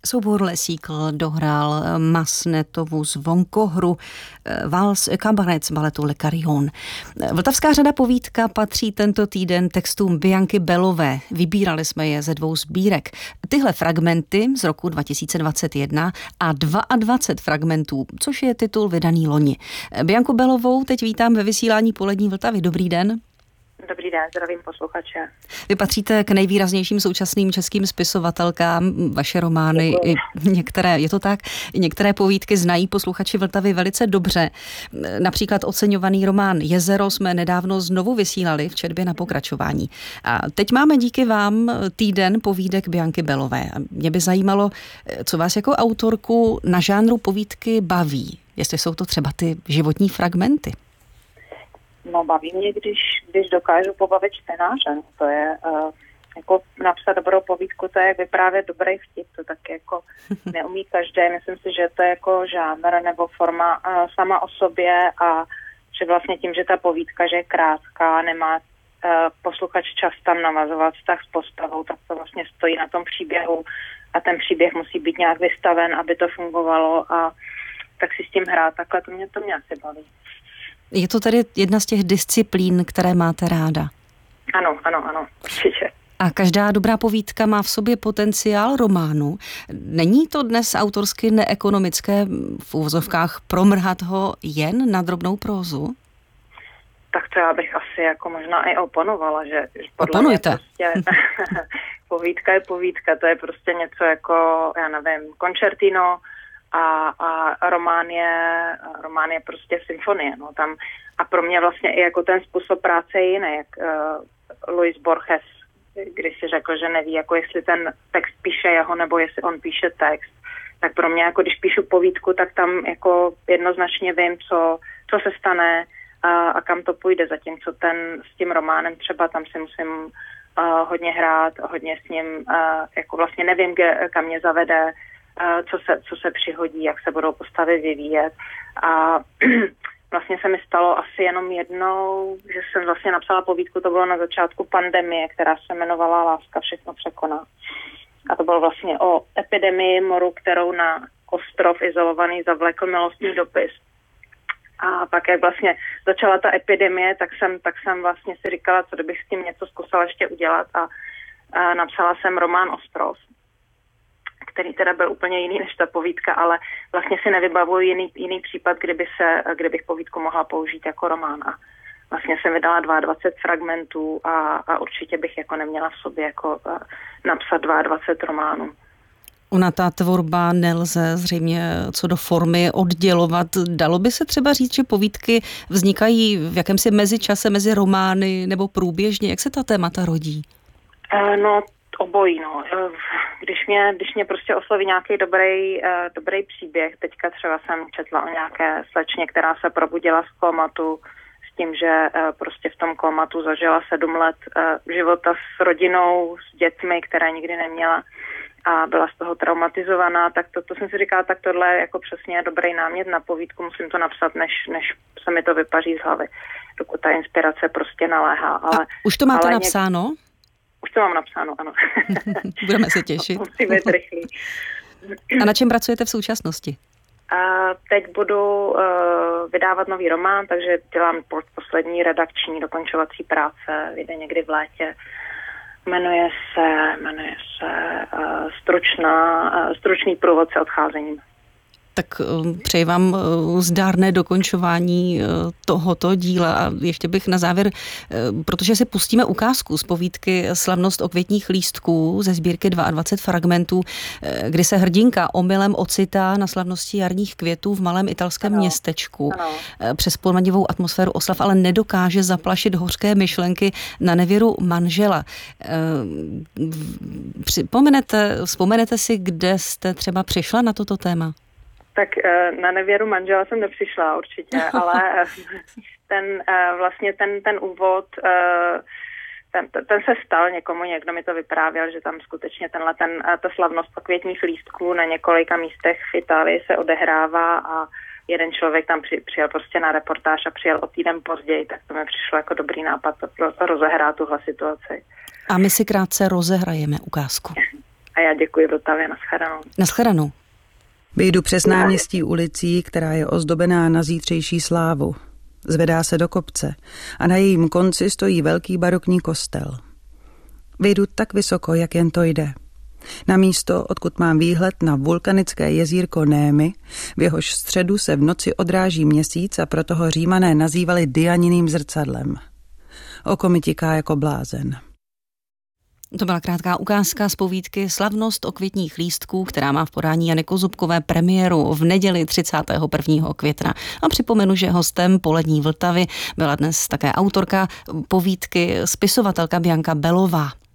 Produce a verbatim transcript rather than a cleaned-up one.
Soubor Lesíkl dohrál Masnetovu zvonkohru, vals kabaret z baletu Le Carillon. Vltavská řada povídka patří tento týden textům Bianky Bellové. Vybírali jsme je ze dvou sbírek. Tyhle fragmenty z roku dva tisíce dvacet jedna a dvacet dva fragmentů, což je titul vydaný loni. Bianku Bellovou teď vítám ve vysílání Polední Vltavy. Dobrý den. Dobrý den, zdravím posluchače. Vy patříte k nejvýraznějším současným českým spisovatelkám. Vaše romány, i některé, je to tak, některé povídky znají posluchači Vltavy velice dobře. Například oceňovaný román Jezero jsme nedávno znovu vysílali v četbě na pokračování. A teď máme díky vám týden povídek Bianky Bellové. Mě by zajímalo, co vás jako autorku na žánru povídky baví. Jestli jsou to třeba ty životní fragmenty. No, baví mě, když, když dokážu pobavit čtenáře. To je uh, jako napsat dobrou povídku, to je jak vyprávět dobrý vtip, to tak jako neumí každý. Myslím si, že to je jako žánr nebo forma uh, sama o sobě a že vlastně tím, že ta povídka, že je krátká, nemá uh, posluchač čas tam navazovat vztah s postavou, tak to vlastně stojí na tom příběhu a ten příběh musí být nějak vystaven, aby to fungovalo a tak si s tím hrát. Takhle to mě, to mě asi baví. Je to tedy jedna z těch disciplín, které máte ráda? Ano, ano, ano, určitě. A každá dobrá povídka má v sobě potenciál románu. Není to dnes autorsky neekonomické v uvozovkách promrhat ho jen na drobnou prózu? Tak to já bych asi jako možná i oponovala, že Oponujte. Prostě povídka je povídka, to je prostě něco jako, já nevím, koncertino, A, a román je, román je prostě symfonie. No, tam, a pro mě vlastně i jako ten způsob práce je jiný, jak uh, Luis Borges, když si řekl, že neví, jako jestli ten text píše jeho, nebo jestli on píše text. Tak pro mě, jako když píšu povídku, tak tam jako jednoznačně vím, co, co se stane a, a kam to půjde. Zatímco ten s tím románem třeba tam si musím uh, hodně hrát, hodně s ním, uh, jako vlastně nevím, kde, kam mě zavede, Co se, co se přihodí, jak se budou postavy vyvíjet. A vlastně se mi stalo asi jenom jednou, že jsem vlastně napsala povídku, to bylo na začátku pandemie, která se jmenovala Láska všechno překoná. A to bylo vlastně o epidemii moru, kterou na ostrov izolovaný zavlekl milostný dopis. A pak, jak vlastně začala ta epidemie, tak jsem, tak jsem vlastně si říkala, co kdybych s tím něco zkusila ještě udělat a, a napsala jsem román Ostrov, který teda byl úplně jiný než ta povídka, ale vlastně si nevybavuji jiný, jiný případ, kdyby se, kdybych povídku mohla použít jako román. A vlastně jsem vydala dvacet dva fragmentů a, a určitě bych jako neměla v sobě jako napsat dvacet dva románů. Ona ta tvorba nelze zřejmě co do formy oddělovat. Dalo by se třeba říct, že povídky vznikají v jakémsi mezičase mezi romány nebo průběžně? Jak se ta témata rodí? Uh, no, obojí, no. Když mě, když mě prostě osloví nějaký dobrý, uh, dobrý příběh, teďka třeba jsem četla o nějaké slečně, která se probudila z kómatu s tím, že uh, prostě v tom kómatu zažila sedm let uh, života s rodinou, s dětmi, které nikdy neměla a byla z toho traumatizovaná, tak to, to jsem si říkala, tak tohle je jako přesně dobrý námět na povídku, musím to napsat, než, než se mi to vypaří z hlavy, dokud ta inspirace prostě naléhá. Ale, a už to máte ale napsáno? Něk... Už to mám napsáno, ano. Budeme se těšit. Musí být rychlý. A na čem pracujete v současnosti? A teď budu uh, vydávat nový román, takže dělám poslední redakční dokončovací práce, vyjde někdy v létě. Jmenuje se, jmenuje se uh, stručná, uh, Stručný průvodce odcházením. Tak přeji vám zdárné dokončování tohoto díla a ještě bych na závěr, protože si pustíme ukázku z povídky Slavnost okvětních lístků ze sbírky dvacet dva fragmentů, kdy se hrdinka omylem ocitá na slavnosti jarních květů v malém italském ano. městečku. Ano. Přes ponadivou atmosféru oslav ale nedokáže zaplašit hořké myšlenky na nevěru manžela. Připomenete, vzpomenete si, kde jste třeba přišla na toto téma? Tak na nevěru manžela jsem nepřišla určitě, ale ten vlastně ten, ten úvod, ten, ten se stal někomu, někdo mi to vyprávěl, že tam skutečně tenhle, ten, ta slavnost okvětních lístků na několika místech v Itálii se odehrává a jeden člověk tam při, přijel prostě na reportáž a přijel o týden později, tak to mi přišlo jako dobrý nápad rozehrát tuhle situaci. A my si krátce rozehrajeme ukázku. a já děkuji Vltavě. Naschledanou. Naschledanou. Vyjdu přes náměstí ulicí, která je ozdobená na zítřejší slávu. Zvedá se do kopce a na jejím konci stojí velký barokní kostel. Vyjdu tak vysoko, jak jen to jde. Na místo, odkud mám výhled na vulkanické jezírko Némy, v jehož středu se v noci odráží měsíc a proto ho Římané nazývali Dianiným zrcadlem. Oko mi tiká jako blázen. To byla krátká ukázka z povídky Slavnost okvětních lístků, která má v podání Jany Kozubkové premiéru v neděli třicátého prvního května. A připomenu, že hostem Polední Vltavy byla dnes také autorka povídky, spisovatelka Bianka Belová.